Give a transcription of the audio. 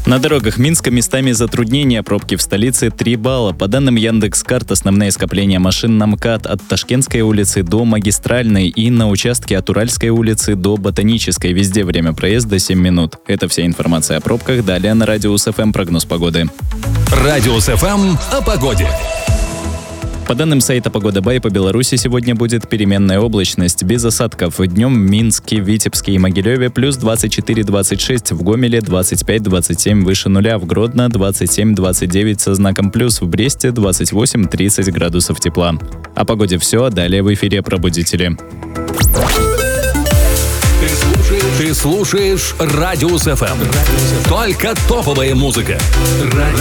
На дорогах Минска местами затруднения, пробки в столице 3 балла. По данным Яндекс.Карт, основные скопления машин на МКАД от Ташкентской улицы до Магистральной и на участке от Уральской улицы до Ботанической. Везде время проезда 7 минут. Это вся информация о пробках. Далее на Радиус ФМ прогноз погоды. Радиус ФМ о погоде. По данным сайта «Погода Бай», по Беларуси сегодня будет переменная облачность, без осадков. Днем в Минске, Витебске и Могилеве плюс 24-26, в Гомеле 25-27 выше нуля, в Гродно 27-29 со знаком плюс, в Бресте 28-30 градусов тепла. О погоде все, а далее в эфире «Пробудители». Ты слушаешь Радиус ФМ. Только топовая музыка.